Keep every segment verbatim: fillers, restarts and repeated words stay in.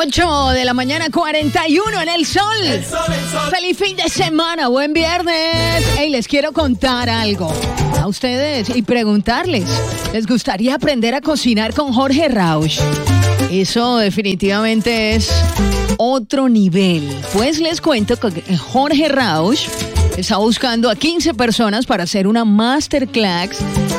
ocho de la mañana, cuarenta y uno en el sol. El sol, el sol. Feliz fin de semana, buen viernes. Hey, les quiero contar algo a ustedes y preguntarles, ¿les gustaría aprender a cocinar con Jorge Rauch? Eso definitivamente es otro nivel. Pues les cuento que Jorge Rauch está buscando a quince personas para hacer una masterclass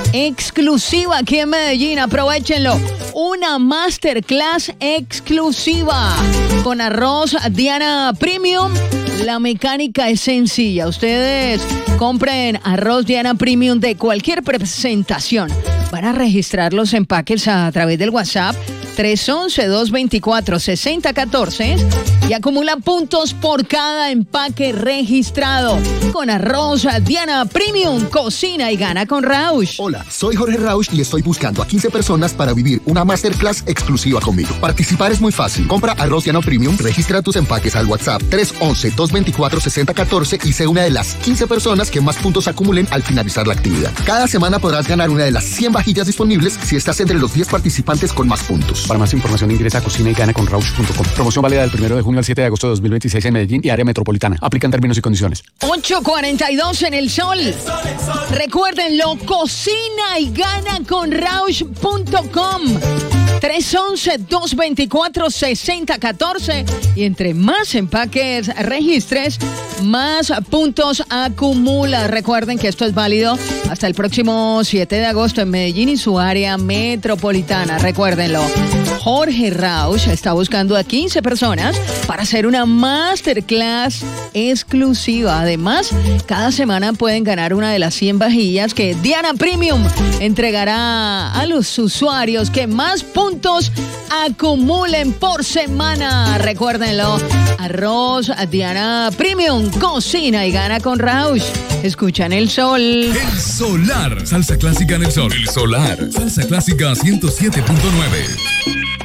exclusiva aquí en Medellín. Aprovechenlo. Una masterclass exclusiva con arroz Diana Premium. La mecánica es sencilla. Ustedes compren arroz Diana Premium de cualquier presentación. Van a registrar los empaques a través del WhatsApp tres once, dos veinticuatro, sesenta catorce y acumulan puntos por cada empaque registrado. Con arroz Diana Premium, cocina y gana con Rauch. Hola, soy Jorge Rauch y estoy buscando a quince personas para vivir una masterclass exclusiva conmigo. Participar es muy fácil. Compra arroz Diana Premium, registra tus empaques al WhatsApp tres once, dos veinticuatro, sesenta catorce y sé una de las quince personas que más puntos acumulen al finalizar la actividad. Cada semana podrás ganar una de las cien vajillas disponibles si estás entre los diez participantes con más puntos. Para más información ingresa a cocina y gana con rauch punto com. Promoción válida del primero de junio al siete de agosto de dos mil veintiséis en Medellín y área metropolitana. Aplican términos y condiciones. ocho cuarenta y dos en el sol. El sol, el sol. Recuérdenlo, cocina y gana con rauch punto com. tres once, dos veinticuatro, sesenta catorce y entre más empaques registres, más puntos acumula. Recuerden que esto es válido hasta el próximo siete de agosto en Medellín y su área metropolitana. Recuérdenlo. Jorge Rauch está buscando a quince personas para hacer una masterclass exclusiva. Además, cada semana pueden ganar una de las cien vajillas que Diana Premium entregará a los usuarios que más puntos acumulen por semana. Recuérdenlo, arroz Diana Premium, cocina y gana con Rauch. Escuchan el sol. El solar. Salsa clásica en el sol. El solar. Salsa clásica ciento siete punto nueve.